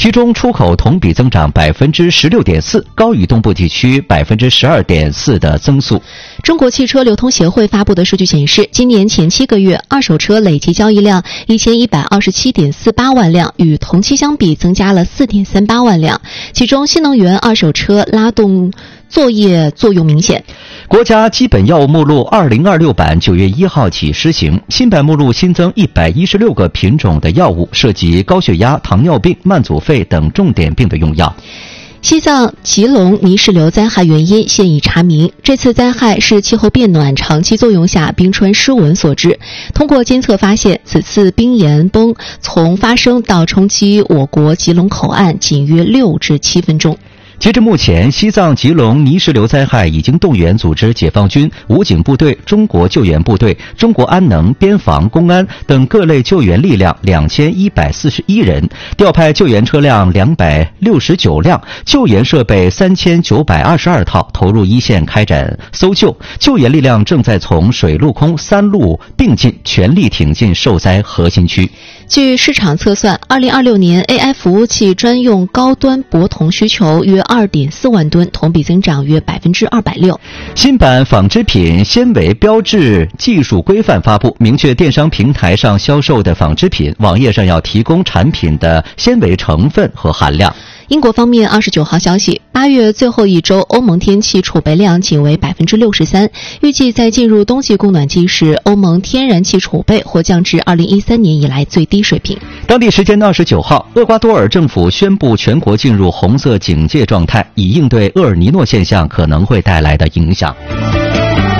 其中出口同比增长16.4%，高于东部地区12.4%的增速。 中国汽车流通协会发布的数据显示，今年前7个月，二手车累计交易量1127.48万辆，与同期相比增加了4.38万辆，其中新能源二手车拉动作业作用明显。 国家基本药物目录2026版9月1号起施行，新版目录新增116个品种的药物，涉及高血压、糖尿病、慢阻肺等重点病的用药。 西藏吉隆泥石流灾害原因现已查明，这次灾害是气候变暖长期作用下冰川失稳所致。通过监测发现，此次冰岩崩从发生到冲击我国吉隆口岸仅约6至7分钟。 截至目前，西藏吉隆泥石流灾害已经动员组织解放军、武警部队、中国救援部队、中国安能、边防、公安等各类救援力量2141人，调派救援车辆269辆，救援设备3922套，投入一线开展搜救。救援力量正在从水陆空3路并进，全力挺进受灾核心区。 据市场测算，2026年 AI 服务器专用高端铂铜需求约2.4万吨，同比增长约260%。 新版纺织品纤维标志技术规范发布，明确电商平台上销售的纺织品，网页上要提供产品的纤维成分和含量。 英国方面29号消息，8月最后一周欧盟天气储备量仅为63%，预计在进入冬季供暖季时，欧盟天然气储备或降至2013年以来最低水平。 当地时间29号，厄瓜多尔政府宣布全国进入红色警戒状态，以应对厄尔尼诺现象可能会带来的影响。